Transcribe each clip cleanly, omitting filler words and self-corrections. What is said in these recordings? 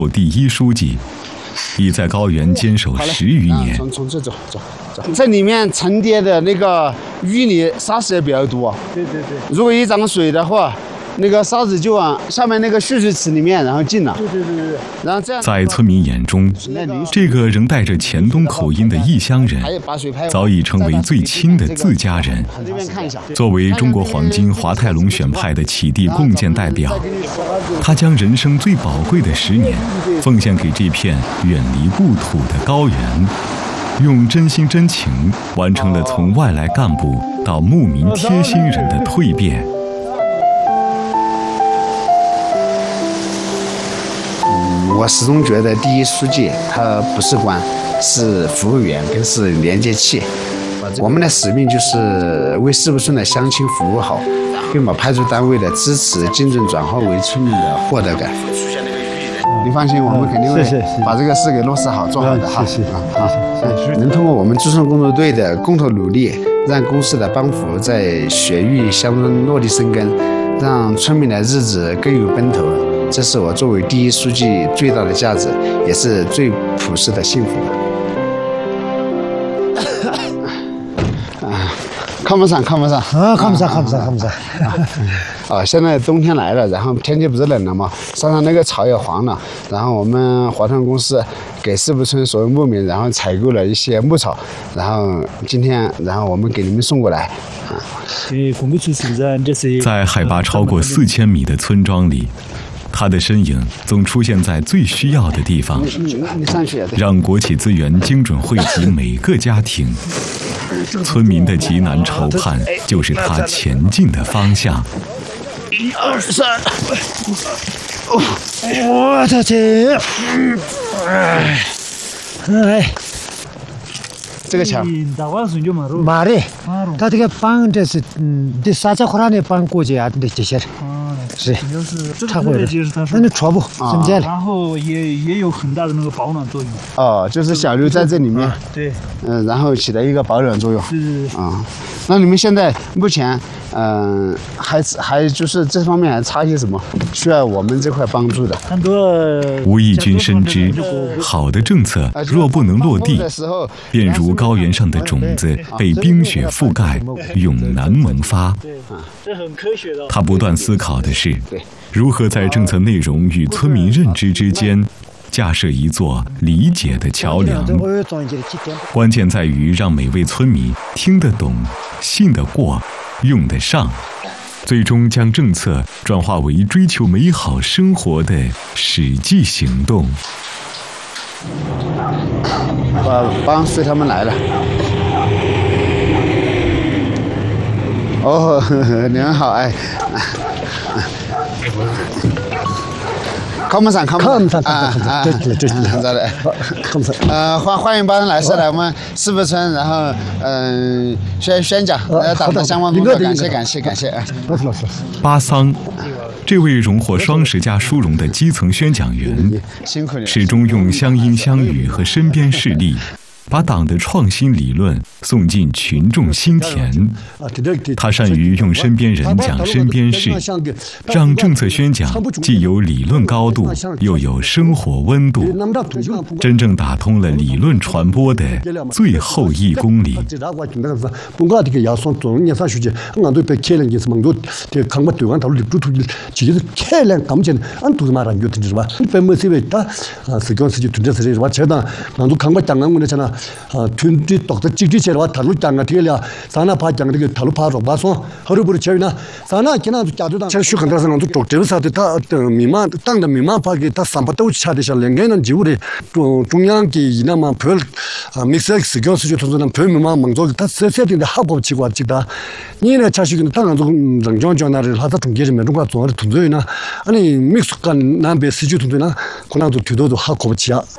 第一书记，已在高原坚守10余年。 从这走。这里面沉淀的那个淤泥沙石也比较多。对。如果一涨水的话，那个沙子就往下面那个蓄水池里面，然后进了。对。然后这样， 在村民眼中，这个仍带着黔东口音的异乡人，早已成为最亲的自家人。作为中国黄金华泰龙选派的起地共建代表，他将人生最宝贵的10年奉献给这片远离故土的高原，用真心真情完成了从外来干部到牧民贴心人的蜕变。 我始终觉得第一书记他不是官，是服务员，更是连接器。我们的使命就是为四不村的乡亲服务好，并把派出单位的支持精准转化为村民的获得感。你放心，我们肯定会把这个事给落实好，做好的哈。谢谢。能通过我们驻村工作队的共同努力，让公司的帮扶在雪域乡村落地生根，让村民的日子更有奔头。这是我作为第一书记最大的价值，也是最朴实的幸福。看不上。看不上。现在冬天来了，然后天气不是冷了吗？山上那个草也黄了，然后我们华泰公司给四不村所有牧民，然后采购了一些牧草，然后今天，我们给你们送过来。 在海拔超过4000米的村庄里，他的身影总出现在最需要的地方，让国企资源精准惠及每个家庭。村民的急难愁盼就是他前进的方向。 1、2、3， 我的天！ 这个墙。 马的，他这个帮这是这啥子话呢？帮过去啊，这些。是，差不多。那你戳不？怎么讲？ 然后也有很大的那个保暖作用。 就是小刘在这里面。 对。 然后起到一个保暖作用。 是。 那你们现在目前，还就是这方面还差些什么？需要我们这块帮助的。 很多。 吴义军深知，好的政策若不能落地，便如高原上的种子被冰雪覆盖，永难萌发。 这很科学的。 他不断思考的是，如何在政策内容与村民认知之间架设一座理解的桥梁。关键在于让每位村民听得懂、信得过、用得上，最终将政策转化为追求美好生活的实际行动。 帮随他们来了。你们好，看不上，对，欢迎帮人来是来我们四不村，然后宣讲党的相关工作，感谢。 巴桑，这位荣获双10佳殊荣的基层宣讲员，始终用乡音乡语和身边事例，把党的创新理论送进群众心田。他善于用身边人讲身边事，让政策宣讲既有理论高度，又有生活温度，真正打通了理论传播的最后1公里。 sana pa jang de talu pa ro ba so haru bur chena sana kina du jadu da shu khanda sana du tok de sa de ta mima tang de mima pa ge ta sam pa to cha de sha leng na ji ure 중앙 ki ina ma phel mixex gyo su ju na phel mima mang zo ta se se de ha bo chi gwa chi da ni na cha shi ge tang zo rang jong jong na re ha ta tung ge me ru ga zo re tung zo na ani mix kan na be si ju tung na ko na du tu do ha ko chi ya。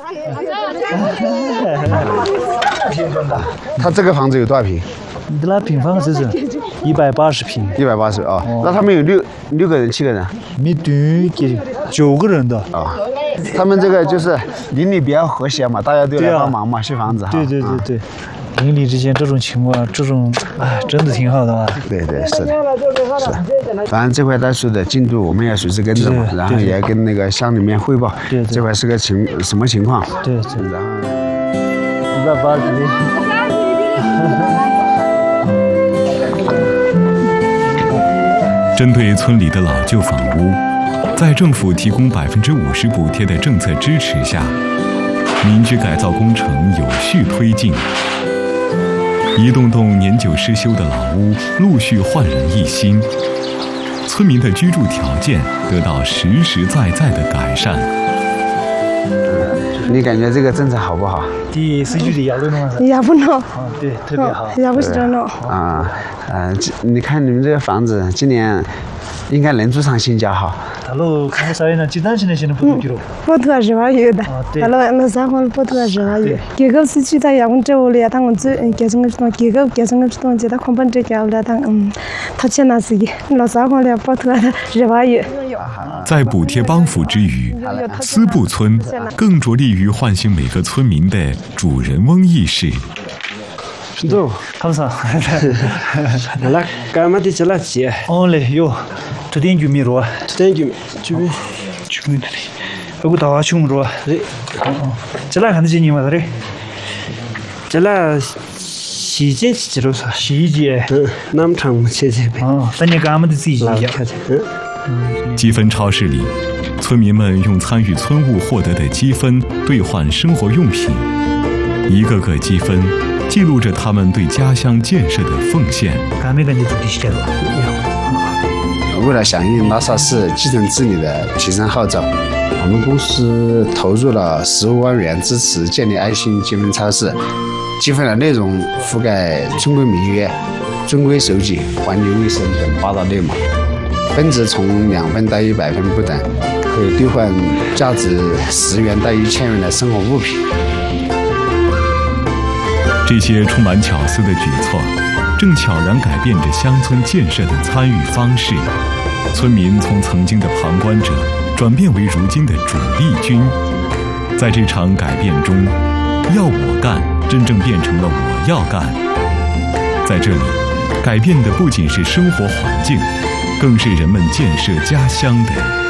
他这个房子有多少平？ 那平方是180平。 180啊，那他们有6个人、7个人？ 没对，给9个人的啊。他们这个就是邻里比较和谐嘛，大家都来帮忙嘛，修房子哈。 对。 邻里之间这种情况，这种真的挺好的嘛。 对，是的，是。反正这块大树的进度我们要随时跟着嘛，然后也要跟那个乡里面汇报，这块是个什么情况？ 对， 然后 180平。 针对村里的老旧房屋，在政府提供50%补贴的政策支持下，民居改造工程有序推进，一栋栋年久失修的老屋陆续焕然一新，村民的居住条件得到实实在在的改善。 你感觉这个政策好不好？ 第4句的也不弄， 也不弄。 对，特别好。 也不是这弄。 你看你们这个房子，今年应该能住上新家哈。 大陆看啥样？鸡蛋现在不多久了。 不多2万元的。大陆那3环不多2万元。这个是去他也问这我了，他们这给什么东西？给什么东西？他空本这个了，他钱拿是的，那3环了不多2万元。 在补贴帮扶之余，思布村更着力于唤醒每个村民的主人翁意识。 도 감사. 라 까마디 잘라지. 올레 요. 저된 규미로. 저된 규미. 여기 다 와충으로. 잘라 간지 니 말에. 잘라 시제 지로서 시제. 남창 시제. 다니 까마디 시제. 积分超市里，村民们用参与村务获得的积分兑换生活用品，一个个积分记录着他们对家乡建设的奉献。 为了响应拉萨市基层治理的提升号召，我们公司投入了15万元支持建立爱心积分超市，积分的内容覆盖村规民约、遵规守纪、环境卫生等8大类目。分值从2分到100分不等，可以兑换价值10元到1000元的生活物品。 这些充满巧思的举措，正悄然改变着乡村建设的参与方式。村民从曾经的旁观者，转变为如今的主力军。在这场改变中，要我干真正变成了我要干。在这里，改变的不仅是生活环境，更是人们建设家乡的